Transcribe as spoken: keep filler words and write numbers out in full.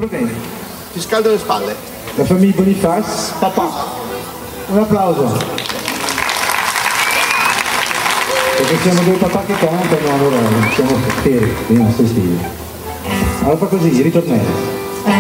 Problemi. Ti scaldo le spalle. La famiglia Bonifaz. Papà. Un applauso. Perché siamo due papà che cantano, allora siamo fieri dei nostri stili. Allora fa così, ritornello.